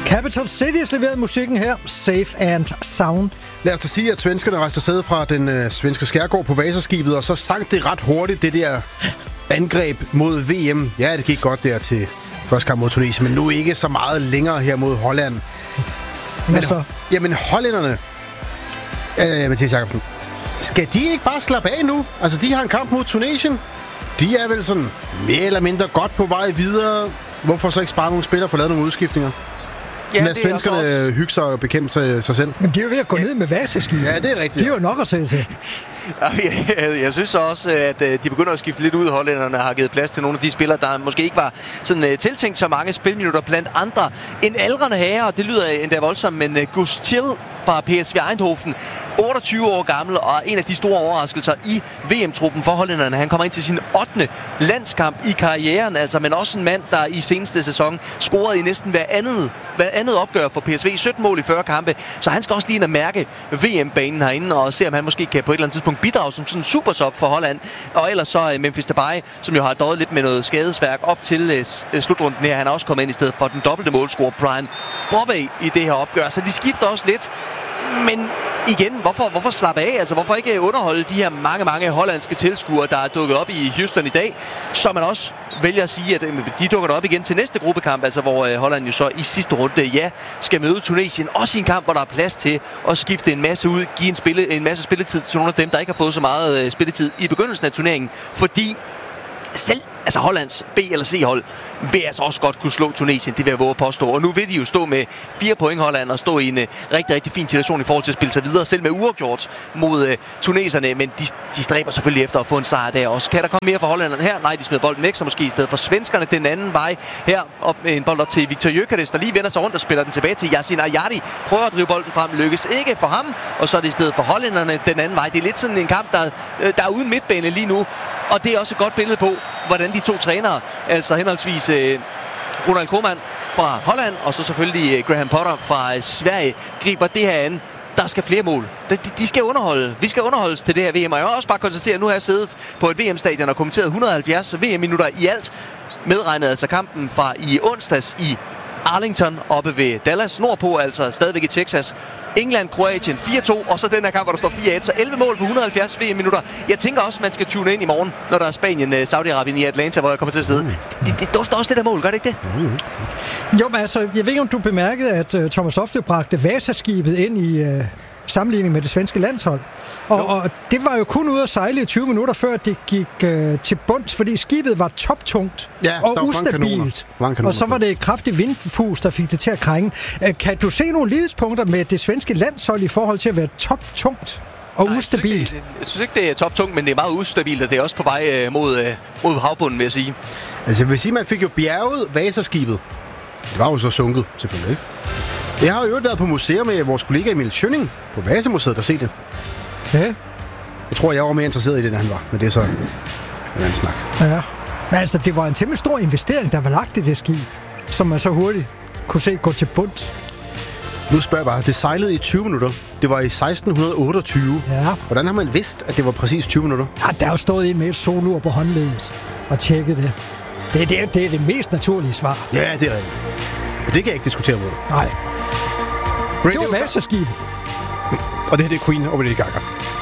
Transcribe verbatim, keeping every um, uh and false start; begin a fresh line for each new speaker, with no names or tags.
Capital Cities leverede musikken her, Safe and Sound.
Lad os da sige, at svenskerne rejste afsted fra den øh, svenske skærgård på Vasaskibet, og så sank det ret hurtigt, det der angreb mod V M. Ja, det gik godt der til første kamp mod Tunesien, men nu ikke så meget længere her mod Holland. Men så? Jamen, hollænderne, øh, Mathias Jakobsen, skal de ikke bare slappe af nu? Altså, de har en kamp mod Tunesien. De er vel sådan mere eller mindre godt på vej videre. Hvorfor så ikke spare nogle spillere for at lave nogle udskiftninger? Ja, lad svenskerne også hygge sig og bekæmpe sig, sig selv.
Men de er jo ved at gå ned med Vasaskibet.
Ja, det er rigtigt.
De er jo nok at se til.
Jeg, jeg synes også, at de begynder at skifte lidt ud. Hollænderne har givet plads til nogle af de spillere, der måske ikke var sådan tiltænkt så mange spilminutter blandt andre. En aldrende herre, det lyder endda voldsomt, men Gus Til fra P S V Eindhoven, otteogtyve år gammel og en af de store overraskelser i V M-truppen for hollænderne. Han kommer ind til sin ottende landskamp i karrieren, altså, men også en mand, der i seneste sæson scorede i næsten hver andet, hver andet opgør for P S V. sytten mål i fyrre kampe, så han skal også lige ind og mærke V M-banen herinde og se, om han måske kan på et eller andet tidspunkt bidrage som sådan en supersop for Holland. Og ellers så Memphis Depay, som jo har døjet lidt med noget skadesværk op til uh, slutrunden her. Han er også kommet ind i stedet for den dobbelte målscorer Brian Brobbey i det her opgør, så de skifter også lidt. Men igen, hvorfor, hvorfor slappe af? Altså, hvorfor ikke underholde de her mange, mange hollandske tilskuere, der er dukket op i Houston i dag? Så man også vælger at sige, at de dukker op igen til næste gruppekamp, altså hvor Holland jo så i sidste runde, ja, skal møde Tunesien. Også i en kamp, hvor der er plads til at skifte en masse ud, give en, spille, en masse spilletid til nogle af dem, der ikke har fået så meget spilletid i begyndelsen af turneringen. Fordi selv altså Hollands B- eller C-hold vil altså også godt kunne slå Tunesien, det vil jeg våge at påstå. Og nu vil de jo stå med fire point Holland og stå i en uh, rigtig, rigtig fin situation i forhold til at spille sig videre, selv med uafgjort mod uh, tuneserne, men de, de stræber selvfølgelig efter at få en sejr der også. Kan der komme mere fra hollænderne her? Nej, de smider bolden væk, så måske i stedet for svenskerne den anden vej her, op, en bold op til Viktor Gyökeres, der lige vender sig rundt og spiller den tilbage til Yasin Ayadi. Prøver at drive bolden frem, lykkes ikke for ham, og så er det i stedet for hollænderne den anden vej. Det er lidt sådan en kamp, der, der er uden midtbane lige nu, og det er også et godt billede på, hvordan de to trænere, altså henholdsvis øh, Ronald Koeman fra Holland, og så selvfølgelig øh, Graham Potter fra øh, Sverige, griber det her an. Der skal flere mål. De, de skal underholde. Vi skal underholdes til det her V M. Og jeg har også bare konstateret, at nu har jeg siddet på et V M-stadion og kommenteret et hundrede og halvfjerds V M-minutter i alt. Medregnet altså kampen fra i onsdags i Arlington oppe ved Dallas nordpå, altså stadigvæk i Texas. England, Kroatien fire to, og så den her kamp, hvor der står fire et, så elleve mål på et hundrede og halvfjerds V M-minutter. Jeg tænker også, man skal tune ind i morgen, når der er Spanien, Saudi-Arabien i Atlanta, hvor jeg kommer til at sidde. Mm. Det, det dufter også lidt af mål, gør det ikke det?
Mm. Jo, men altså, jeg ved ikke, om du bemærkede, at uh, Thomas Ofte bragte Vasaskibet ind i uh, sammenligning med det svenske landshold. Og, og det var jo kun ude at sejle i tyve minutter, før det gik uh, til bunds, fordi skibet var toptungt
ja,
og ustabilt. Og så var det et kraftigt vindpus, der fik det til at krænge. Uh, kan du se nogle lighedspunkter med det svenske landshold i forhold til at være toptungt og Nej, ustabilt?
Jeg synes, ikke, jeg synes ikke, det er toptungt, men det er meget ustabilt, og det er også på vej uh, mod, uh, mod havbunden, vil jeg sige.
Altså, jeg vil sige, man fik jo bjerget Vasaskibet. Det var jo så sunket, selvfølgelig ikke? Jeg har jo været på museum med vores kollega Emil Schønning på Vasamuseet, der set det.
Ja.
Jeg tror, jeg var mere interesseret i det, end han var. Men det er så en anden snak.
Ja. Men altså, det var en temmelig stor investering, der var lagt i det skib, som man så hurtigt kunne se gå til bunds.
Nu spørger jeg bare. Det sejlede i tyve minutter. Det var i seksten otteogtyve.
Ja.
Hvordan har man vidst, at det var præcis tyve minutter?
Ja, der er jo stået en med et solur på håndledet og tjekket det. Det er det, det er det mest naturlige svar.
Ja, det er rigtigt. Og det kan jeg ikke diskutere mod.
Nej. Det var Vasaskibet.
Og det her det er Queen og Lady Gaga.